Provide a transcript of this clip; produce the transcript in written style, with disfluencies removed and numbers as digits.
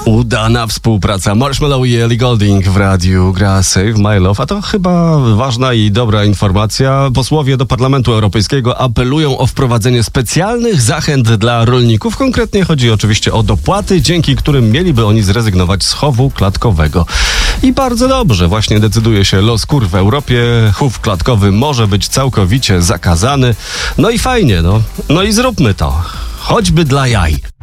Udana współpraca Marshmallow i Ellie Goulding w radiu gra Save My Love, a to chyba ważna i dobra informacja. Posłowie do Parlamentu Europejskiego apelują o wprowadzenie specjalnych zachęt dla rolników. Konkretnie chodzi oczywiście o dopłaty, dzięki którym mieliby oni zrezygnować z chowu klatkowego. I bardzo dobrze, właśnie decyduje się los kur w Europie. Chów klatkowy może być całkowicie zakazany. No i fajnie, no i zróbmy to. Choćby dla jaj.